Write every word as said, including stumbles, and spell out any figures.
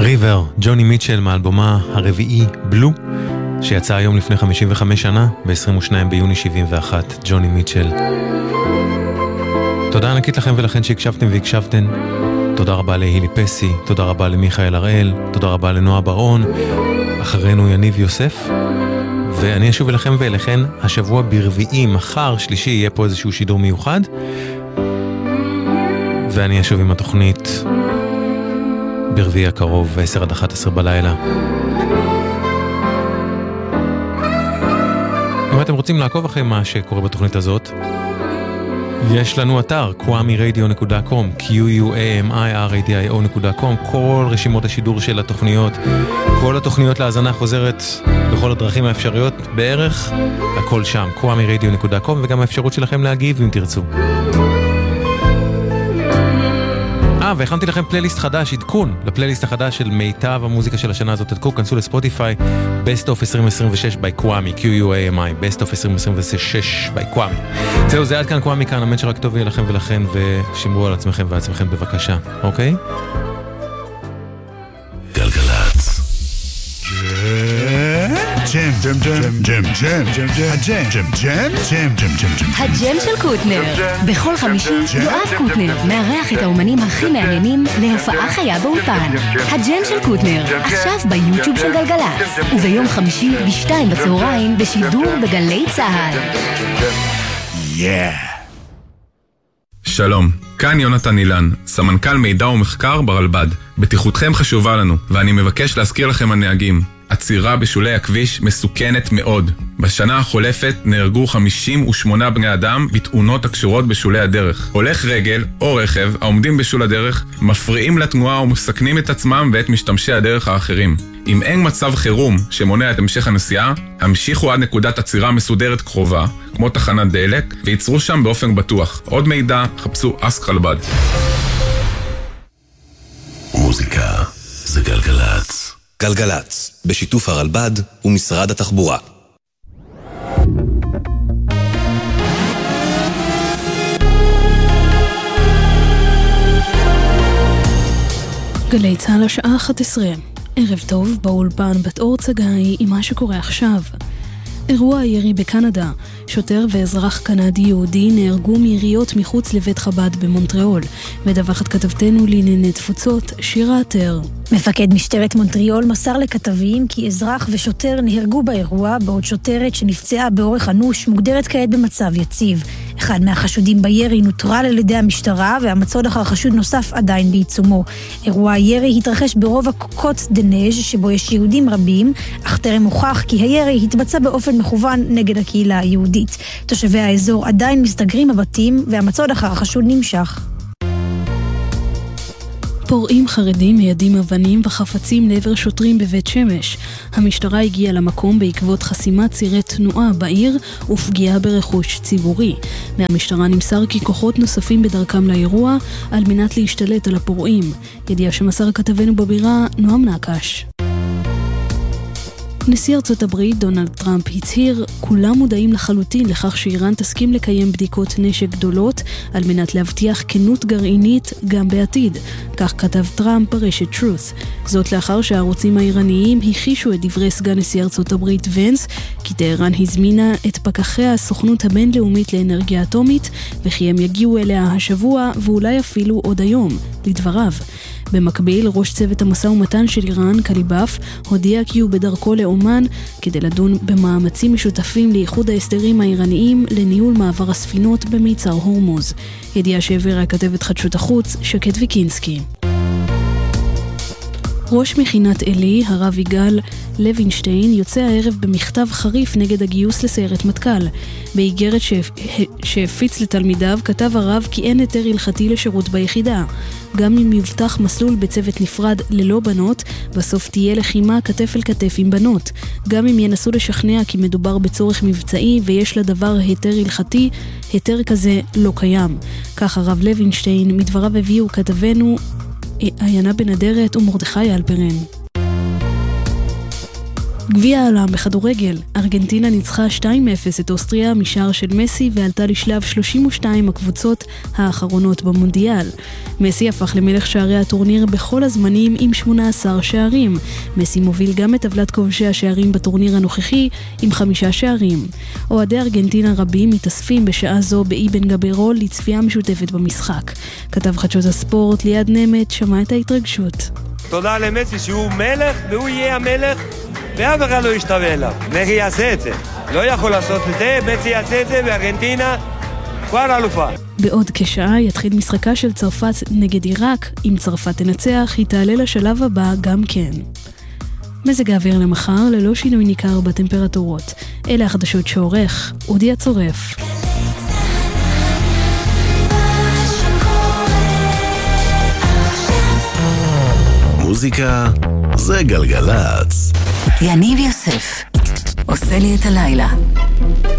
ריבר, ג'וני מיטשל מאלבומה הרביעי בלו, שיצא היום לפני חמישים וחמש שנה, ב-עשרים ושניים ביוני שבעים ואחת, ג'וני מיטשל. תודה ענקית לכם ולכן שהקשבתם והקשבתן. תודה רבה להילי פסי, תודה רבה למיכאל הראל, תודה רבה לנועה ברון, אחרינו יניב יוסף, ואני אשוב אליכם ואליכן השבוע ברביעי, מחר שלישי יהיה פה איזשהו שידור מיוחד, ואני אשוב עם התוכנית ברביעי הקרוב, עשר עד אחת עשרה בלילה. אם אתם רוצים לעקוב אחרי מה שקורה בתוכנית הזאת, יש לנו אתר קוואמי רדיו נקודה קום, קיו יו איי אם איי אר איי די איי או נקודה קום, כל רשימות השידור של התוכניות, כל התוכניות להאזנה חוזרת בכל הדרכים האפשריות בערך, הכל שם, קוואמי רדיו נקודה קום, וגם האפשרות שלכם להגיב אם תרצו. אה, והכנתי לכם פלייליסט חדש, עדכון לפלייליסט החדש של מיטב המוזיקה של השנה הזאת. תדקו, כנסו לספוטיפיי, Best of עשרים עשרים ושש by קוואמי, קיו יו איי אם איי, Best of עשרים עשרים ושש by קוואמי. זהו, זה עד כאן קוואמי כאן, אמן שרק טוב יהיה לכם ולכן, ושמרו על עצמכם ועצמכם בבקשה, אוקיי? גלגלצ. ג'ם, ג'ם, ג'ם, ג'ם, ג'ם, ג'ם, הג'ם, ג'ם, ג'ם, ג'ם, ג'ם, ג'ם, ג'ם. הג'ם של קוטנר. בכל חמישי יואב קוטנר מארח את האומנים הכי מעניינים להופעה חיה באולפן. הג'ם של קוטנר, עכשיו ביוטיוב של גלגלצ, וביום חמישי בשתיים בצהריים בשידור בגלי צהל. יאה. שלום, כאן יונתן אילן, סמנכ"ל מידע ומחקר ברלב"ד. בטיחותכם חשובה לנו, ואני מבקש להזכיר לכם הנהגים. עצירה בשולי הכביש מסוכנת מאוד. בשנה החולפת נהרגו חמישים ושמונה בני אדם בתאונות הקשורות בשולי הדרך. הולך רגל או רכב העומדים בשול הדרך מפריעים לתנועה ומסכנים את עצמם ואת משתמשי הדרך האחרים. אם אין מצב חירום שמונע את המשך הנסיעה, המשיכו עד נקודת עצירה מסודרת קרובה, כמו תחנת דלק, וייצרו שם באופן בטוח. עוד מידע, חפשו אסק רלב"ד. מוזיקה זה גלגלצ. גלגלצ, בשיתוף הרלב"ד ומשרד התחבורה. גלי צהל השעה אחת עשרה. ערב טוב, באולפן בת אור צגאי עם מה שקורה עכשיו. אירוע הירי בקנדה, שוטר ואזרח קנדי יהודי נהרגו מיריות מחוץ לבית חב"ד במונטריאול. מדווחת כתבתנו לענייני תפוצות שירה עטר. מפקד משטרת מונטריאול מסר לכתבים כי אזרח ושוטר נהרגו באירוע, בעוד שוטרת שנפצעה באורך אנוש מוגדרת כעת במצב יציב. אחד מהחשודים בירי נוטרל על ידי המשטרה, והמצוד אחר חשוד נוסף עדיין בעיצומו. אירוע הירי התרחש ברובע קוט דנז' שבו יש יהודים רבים, אך טרם הוכח כי הירי התבצע באופן מכוון נגד הקהילה היהודית. תושבי האזור עדיין מסתגרים בבתים, והמצוד אחר החשוד נמשך. פורעים חרדים מיידים אבנים וחפצים לעבר שוטרים בבית שמש. המשטרה הגיעה למקום בעקבות חסימת צירי תנועה בעיר ופגיעה ברכוש ציבורי. מהמשטרה נמסר כי כוחות נוספים בדרכם לאירוע על מנת להשתלט על הפורעים. ידיעה שמסר כתבנו בבירה נועם נקש. נשיא ארצות הברית דונלד טראמפ הצהיר, כולם מודעים לחלוטין לכך שאיראן תסכים לקיים בדיקות נשק גדולות על מנת להבטיח כנות גרעינית גם בעתיד. כך כתב טראמפ ברשת Truth. זאת לאחר שהערוצים האיראניים הכישו את דברי סגן נשיא ארצות הברית ונס, כי טהרן הזמינה את פקחי הסוכנות הבינלאומית לאנרגיה אטומית, וכי הם יגיעו אליה השבוע ואולי אפילו עוד היום, לדבריו. במקביל, ראש צוות המשא ומתן של איראן, קליבאף, הודיע כי הוא בדרכו לאומן כדי לדון במאמצים משותפים לאיחוד ההסדרים האיראניים לניהול מעבר הספינות במיצר הורמוז. ידיעה שהעבירה כתבת חדשות החוץ, שקד ויקינסקי. ראש מכינת אלי, הרב יגאל לוינשטיין, יוצא הערב במכתב חריף נגד הגיוס לסיירת מטכ"ל. באיגרת שהפיץ לתלמידיו כתב הרב כי אין היתר הלכתי לשירות ביחידה. גם אם יובטח מסלול בצוות נפרד ללא בנות, בסוף תהיה לחימה כתף אל כתף עם בנות. גם אם ינסו לשכנע כי מדובר בצורך מבצעי ויש לדבר היתר הלכתי, היתר כזה לא קיים. כך הרב לוינשטיין, מדבריו הביאו כתבנו עיינה בן אדרת ומרדכי אלפרן. גביע העולם בכדורגל, ארגנטינה ניצחה שתיים אפס את אוסטריה משער של מסי ועלתה לשלב שלושים ושתיים הקבוצות האחרונות במונדיאל. מסי הפך למלך שערי הטורניר בכל הזמנים עם שמונה עשר שערים. מסי מוביל גם את טבלת כובשי השערים בטורניר הנוכחי עם חמישה שערים. אוהדי ארגנטינה רבים מתאספים בשעה זו באבן גבירול לצפייה משותפת במשחק. כתב חדשות הספורט ליעד נמת שמע את ההתרגשות. תודה למסי שהוא מלך והוא יהיה המלך ואף אחד לא ישתווה אליו. מסי יעשה את זה. לא יכול לעשות את זה, מסי יעשה את זה וארגנטינה כבר אלופה. בעוד כשעה יתחיל משחקה של צרפת נגד עיראק. אם צרפת תנצח היא תעלה לשלב הבא גם כן. מזג האוויר למחר ללא שינוי ניכר בטמפרטורות. אלה החדשות שעורך אודי הצורף. מוזיקה זה גלגלץ. יניב יוסף עושה לי את הלילה.